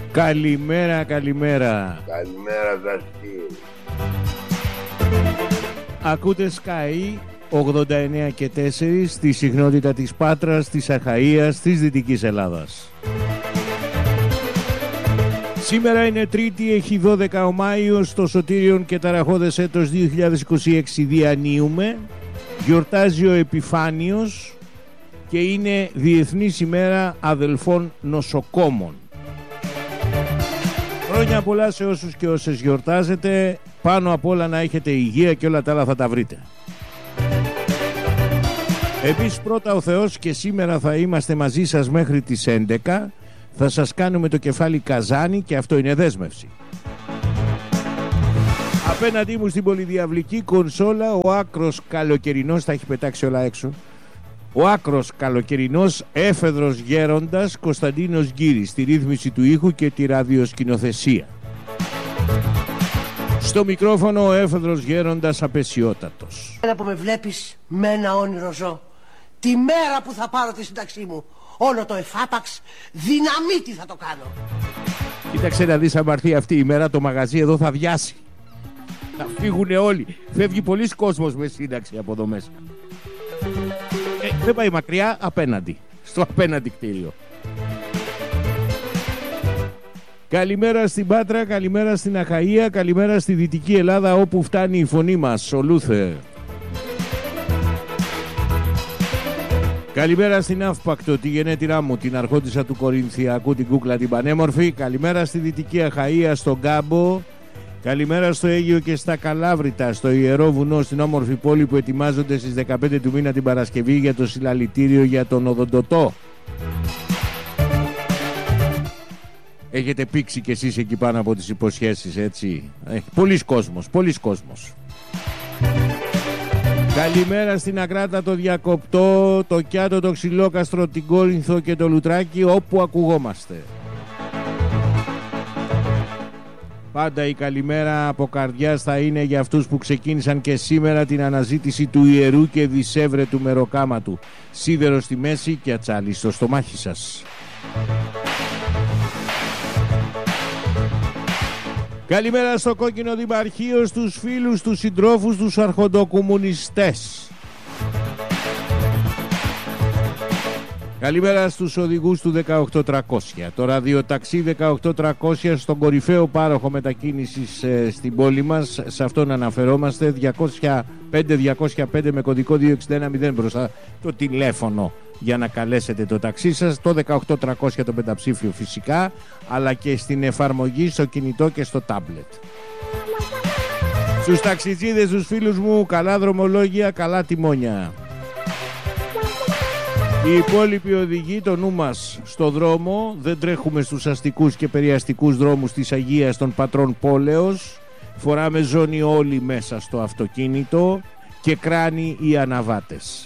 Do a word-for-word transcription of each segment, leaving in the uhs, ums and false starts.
Καλημέρα, καλημέρα. Καλημέρα, Δαστή. Ακούτε Sky ογδόντα εννέα και τέσσερα στη συχνότητα της Πάτρας, της Αχαΐας, της Δυτικής Ελλάδας. Σήμερα είναι Τρίτη, έχει δώδεκα ο Μάιος, το σωτήριον και ταραχώδες έτος δύο χιλιάδες είκοσι έξι διανύουμε. Γιορτάζει ο Επιφάνιος και είναι Διεθνής ημέρα αδελφών νοσοκόμων. Χρόνια πολλά σε όσους και όσες γιορτάζετε. Πάνω απ' όλα να έχετε υγεία και όλα τα άλλα θα τα βρείτε. Επίσης πρώτα ο Θεός και σήμερα θα είμαστε μαζί σας μέχρι τις έντεκα. Θα σας κάνουμε το κεφάλι καζάνι και αυτό είναι δέσμευση. Απέναντί μου στην πολυδιαυλική κονσόλα ο άκρος καλοκαιρινός, τα έχει πετάξει όλα έξω, ο άκρος καλοκαιρινός έφεδρος γέροντας Κωνσταντίνος Γκύρης, στη ρύθμιση του ήχου και τη ραδιοσκηνοθεσία. Στο μικρόφωνο ο έφεδρος γέροντας απεσιότατος. Ένα που με βλέπεις με ένα όνειρο ζω. Τη μέρα που θα πάρω τη σύνταξή μου, όλο το εφάπαξ δυναμίτη θα το κάνω. Κοίταξε να δεις, αν πάρθει αυτή η μέρα το μαγαζί εδώ θα βιάσει. Θα φύγουνε όλοι. Φεύγει πολλής κόσμος με σύνταξη από εδώ μέσα. Ε, δεν πάει μακριά, απέναντι. Στο απέναντι κτίριο. Καλημέρα στην Πάτρα, καλημέρα στην Αχαΐα, καλημέρα στη Δυτική Ελλάδα όπου φτάνει η φωνή μας, ο Λούθερ. Καλημέρα στην Αύπακτο, τη γενέτειρά μου, την αρχόντισσα του Κορινθιακού, την κούκλα την πανέμορφη. Καλημέρα στη Δυτική Αχαΐα, στον Κάμπο. Καλημέρα στο Αίγυο και στα Καλάβρητα, στο Ιερό Βουνό, στην όμορφη πόλη που ετοιμάζονται στις δεκαπέντε του μήνα την Παρασκευή για το συλλαλητήριο για τον Οδοντοτό. Έχετε πήξει κι εσείς εκεί πάνω από τις υποσχέσεις, έτσι. Έχει πολλής κόσμος, πολλής κόσμος. Καλημέρα στην Ακράτα, το Διακοπτό, το Κιάτο, το Ξυλόκαστρο, την Κόρινθο και το Λουτράκι, όπου ακουγόμαστε. Πάντα η καλημέρα από καρδιάς θα είναι για αυτούς που ξεκίνησαν και σήμερα την αναζήτηση του ιερού και δισεύρετου μεροκάματου. Σίδερο στη μέση και ατσάλι στο στομάχι σας. Καλημέρα στο κόκκινο δημαρχείο, στους φίλους, τους συντρόφους, τους αρχοντοκομμουνιστές. Καλημέρα στους οδηγούς του δεκαοκτώ τριακόσια. Το ραδιοταξί δεκαοκτώ τριακόσια στον κορυφαίο πάροχο μετακίνησης ε, στην πόλη μας. Σε αυτόν αναφερόμαστε. Διακόσια πέντε διακόσια πέντε με κωδικό δύο εξήντα ένα μηδέν μπροστά το τηλέφωνο για να καλέσετε το ταξί σας. Το δεκαοκτώ τριακόσια το πενταψήφιο φυσικά, αλλά και στην εφαρμογή στο κινητό και στο τάμπλετ. Στους ταξιτζίδες, τους φίλους μου, καλά δρομολόγια, καλά τιμόνια. Οι υπόλοιποι οδηγοί, το νου μας στο δρόμο. Δεν τρέχουμε στους αστικούς και περιαστικούς δρόμους της Αγίας των Πατρών Πόλεως. Φοράμε ζώνη όλοι μέσα στο αυτοκίνητο και κράνη οι αναβάτες.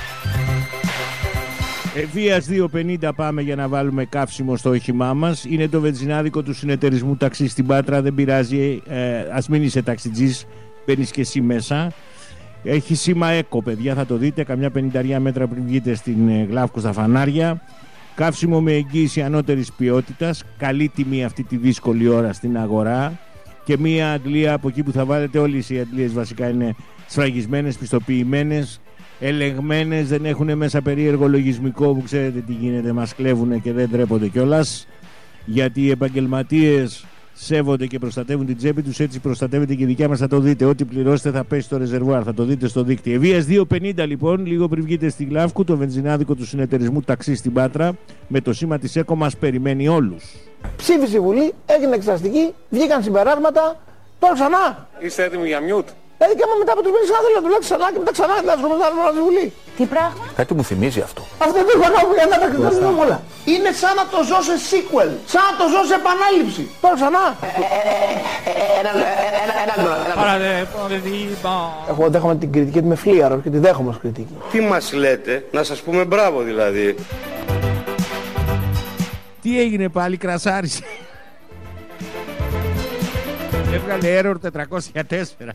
Ευθείας δύο πενήντα πάμε για να βάλουμε καύσιμο στο όχημά μας. Είναι το βενζινάδικο του συνεταιρισμού ταξί στην Πάτρα. Δεν πειράζει, ε, ας μην είσαι ταξιτζής, μπαίνεις και εσύ μέσα. Έχει σήμα ΕΚΟ, παιδιά, θα το δείτε. Καμιά πενηνταριά μέτρα πριν βγείτε στην ε, Γλαύκο στα φανάρια. Καύσιμο με εγγύηση ανώτερης ποιότητας. Καλή τιμή αυτή τη δύσκολη ώρα στην αγορά. Και μία αντλία από εκεί που θα βάλετε. Όλες οι αντλίες βασικά είναι σφραγισμένες, πιστοποιημένες, ελεγμένες, δεν έχουν μέσα περίεργο λογισμικό που ξέρετε τι γίνεται, μας κλέβουν και δεν τρέπονται κιόλας, γιατί οι επαγγελματίες σέβονται και προστατεύουν την τσέπη τους, έτσι προστατεύεται και η δικιά μας. Θα το δείτε, ό,τι πληρώσετε θα πέσει στο ρεζερβουάρ, θα το δείτε στο δίκτυο. Ευβοίας δύο πενήντα λοιπόν, λίγο πριν βγείτε στη Γλαύκου, το βενζινάδικο του συνεταιρισμού ταξί στην Πάτρα με το σήμα της ΕΚΟ μας περιμένει όλους. Ψήφισε η Βουλή, έγινε εξεταστική, βγήκαν συμπεράσματα, τώρα ξανά. Είστε έτοιμοι για μιούτ? Δηλαδή και άμα μετά από τους μήνες θα θέλω να δουλέψει ξανά και μετά ξανά να δουλέψει στη Βουλή. Τι πράγμα? Κάτι μου θυμίζει αυτό. Αυτό δεν θα κάνω για να τα κριτικοποιούμε όλα. Είναι σαν να το ζω σε sequel, σαν να το ζω σε επανάληψη. Τώρα ξανά. Εγώ δέχομαι την κριτική του με φλίαρο και τη δέχομαι ως κριτική. Τι μας λέτε, να σας πούμε μπράβο δηλαδή. Τι έγινε πάλι, κρασάρισε? Έβγαλε error τετρακόσια τέσσερα.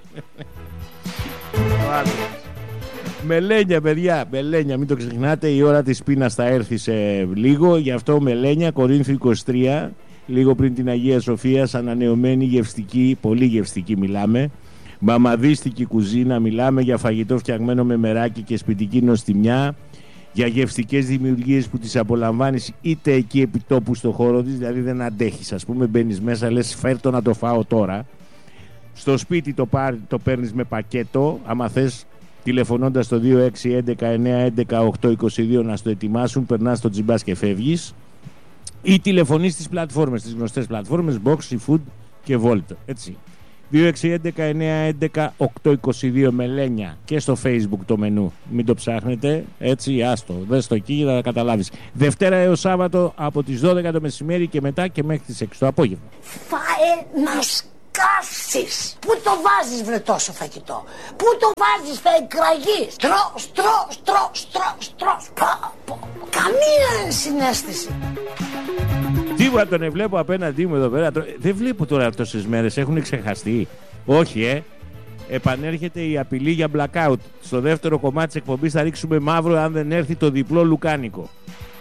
Μελένια, παιδιά, μελένια, μην το ξεχνάτε. Η ώρα της πείνας θα έρθει σε λίγο. Γι' αυτό μελένια, Κορίνθου είκοσι τρία. λίγο πριν την Αγία Σοφίας, ανανεωμένη γευστική, πολύ γευστική μιλάμε, μαμαδίστικη κουζίνα, μιλάμε για φαγητό φτιαγμένο με μεράκι και σπιτική νοστιμιά, για γευστικές δημιουργίες που τις απολαμβάνεις είτε εκεί επί τόπου στο χώρο της, δηλαδή δεν αντέχεις, ας πούμε, μπαίνεις μέσα, λες φέρ το να το φάω τώρα. Στο σπίτι το, πάρ, το παίρνεις με πακέτο, άμα θες, τηλεφωνώντας το δύο έξι έντεκα εννιά έντεκα οκτώ είκοσι δύο να στο ετοιμάσουν, περνάς το τζιμπάς και φεύγεις, ή τηλεφωνείς στις πλατφόρμες, στις γνωστές πλατφόρμες Box, Food και Volt, έτσι. δύο έξι έντεκα εννιά έντεκα οκτώ είκοσι δύο Μελένια και στο Facebook το μενού, μην το ψάχνετε, έτσι, άστο, δες το εκεί θα καταλάβεις. Δευτέρα έως Σάββατο από τις δώδεκα το μεσημέρι και μετά και μέχρι τις έξι το απόγευμα. Φάε να σκάσεις. Πού το βάζεις βρε τόσο φαγητό? Πού το βάζεις, θα εκραγείς. Τρως, τρως, τρως, τρως, τρως. Καμία συναίσθηση. Τίποτα τον βλέπω απέναντί μου εδώ πέρα. Δεν βλέπω τώρα τόσες μέρες, έχουν ξεχαστεί. Όχι, ε. Επανέρχεται η απειλή για blackout. Στο δεύτερο κομμάτι της εκπομπής θα ρίξουμε μαύρο αν δεν έρθει το διπλό λουκάνικο.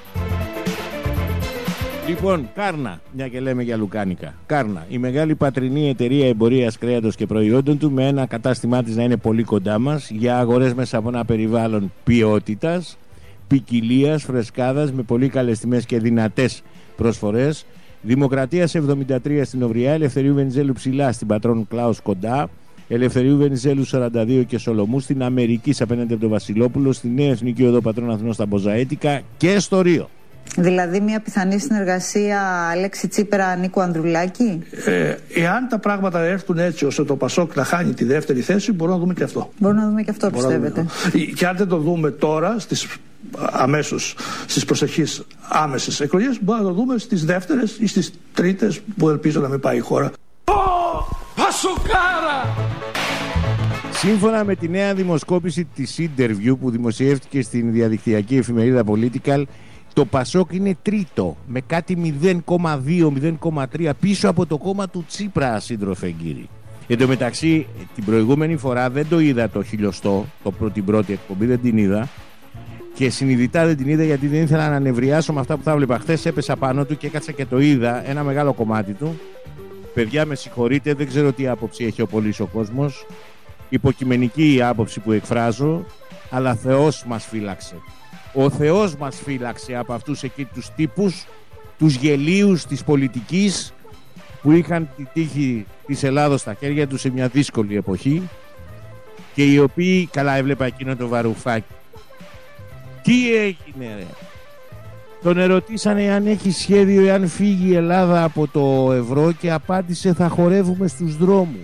Λοιπόν, Κάρνα, μια και λέμε για λουκάνικα. Κάρνα, η μεγάλη πατρινή εταιρεία εμπορίας κρέατος και προϊόντων του, με ένα κατάστημά της να είναι πολύ κοντά μας, για αγορές μέσα από ένα περιβάλλον ποιότητας, ποικιλίας, φρεσκάδας, με πολύ καλές τιμές και δυνατές προσφορές. Δημοκρατίας εβδομήντα τρία στην Οβριά, Ελευθερίου Βενιζέλου ψηλά στην Πατρών Κλάους κοντά, Ελευθερίου Βενιζέλου σαράντα δύο και Σολομού στην Αμερική απέναντι από το Βασιλόπουλο, στη Νέα Εθνική Οδό Πατρών Αθηνών στα Μποζαέτικα και στο Ρίο. Δηλαδή μια πιθανή συνεργασία Αλέξη Τσίπρα Νίκου Ανδρουλάκη. Ε, εάν τα πράγματα έρθουν έτσι ώστε το Πασόκ να χάνει τη δεύτερη θέση, μπορούμε να δούμε και αυτό. Μπορούμε να δούμε και αυτό, πιστεύετε? Και αν δεν το δούμε τώρα, στις, αμέσως στις προσεχείς άμεσες εκλογές, μπορούμε να το δούμε στις δεύτερες ή στις τρίτες, που ελπίζω να μην πάει η χώρα. Πασοκάρα! Σύμφωνα με τη νέα δημοσκόπηση της Interview που δημοσιεύτηκε στην διαδικτυακή εφημερίδα Political, το Πασόκ είναι τρίτο με κάτι μηδέν κόμμα δύο με μηδέν κόμμα τρία πίσω από το κόμμα του Τσίπρα, σύντροφε κύριοι. Εν τω μεταξύ, την προηγούμενη φορά δεν το είδα το χιλιοστό, το, την πρώτη εκπομπή δεν την είδα, και συνειδητά δεν την είδα γιατί δεν ήθελα να νευριάσω με αυτά που θα βλέπα. Χθες έπεσα πάνω του και έκατσα και το είδα, ένα μεγάλο κομμάτι του. Παιδιά, με συγχωρείτε, δεν ξέρω τι άποψη έχει ο πολύς ο κόσμος. Υποκειμενική η άποψη που εκφράζω, αλλά Θεός μας φύλαξε. Ο Θεός μας φύλαξε από αυτούς εκεί τους τύπους, τους γελίους της πολιτικής, που είχαν τη τύχη της Ελλάδος στα χέρια τους σε μια δύσκολη εποχή, και οι οποίοι, καλά έβλεπα εκείνο το Βαρουφάκι. Τι έγινε ρε? Τον ερωτήσανε αν έχει σχέδιο εάν φύγει η Ελλάδα από το ευρώ και απάντησε θα χορεύουμε στους δρόμους.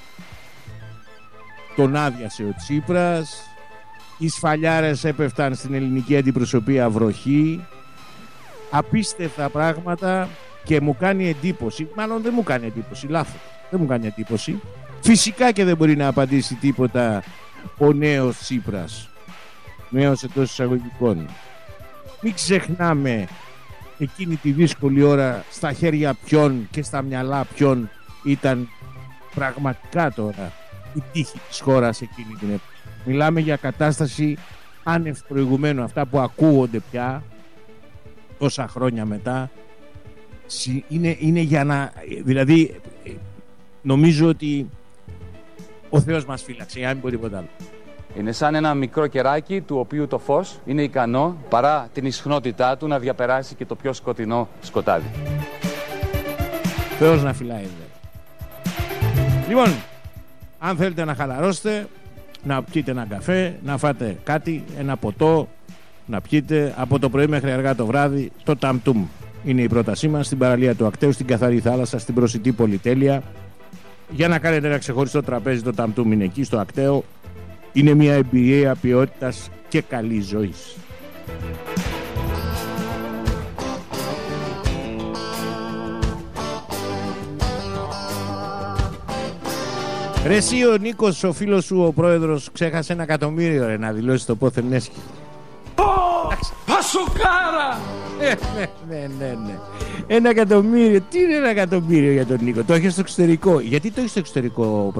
Τον άδειασε ο Τσίπρας, οι σφαλιάρες έπεφταν στην ελληνική αντιπροσωπεία βροχή, απίστευτα πράγματα, και μου κάνει εντύπωση, μάλλον δεν μου κάνει εντύπωση, λάθος, δεν μου κάνει εντύπωση, φυσικά και δεν μπορεί να απαντήσει τίποτα ο νέος Τσίπρας, νέος εντός εισαγωγικών. Μην ξεχνάμε εκείνη τη δύσκολη ώρα στα χέρια ποιον και στα μυαλά ποιον ήταν πραγματικά τώρα η τύχη της χώρας εκείνη την εποχή. Μιλάμε για κατάσταση άνευ προηγουμένου. Αυτά που ακούγονται πια τόσα χρόνια μετά είναι, είναι για να, δηλαδή νομίζω ότι ο Θεός μας φύλαξε, αν μην πω τίποτα άλλο. Είναι σαν ένα μικρό κεράκι του οποίου το φως είναι ικανό παρά την ισχνότητά του να διαπεράσει και το πιο σκοτεινό σκοτάδι. Θεός να φυλάει δε. Λοιπόν, αν θέλετε να χαλαρώσετε, να πιείτε ένα καφέ, να φάτε κάτι, ένα ποτό, να πιείτε από το πρωί μέχρι αργά το βράδυ, το ταμτούμ είναι η πρότασή μας, στην παραλία του Ακταίου, στην καθαρή θάλασσα, στην προσιτή πολυτέλεια. Για να κάνετε ένα ξεχωριστό τραπέζι, το ταμτούμ είναι εκεί στο Ακταίο. Είναι μια εμπειρία ποιότητας και καλής ζωής. Ρε εσύ ο Νίκος, ο φίλος σου, ο πρόεδρος, ξέχασε ένα εκατομμύριο ρε, να δηλώσει το πόθεν έσχη. Πασοκάρα! Ναι, ναι, ναι, ναι. Ένα εκατομμύριο. Τι είναι ένα εκατομμύριο για τον Νίκο? Το έχει στο εξωτερικό. Γιατί το έχει στο εξωτερικό?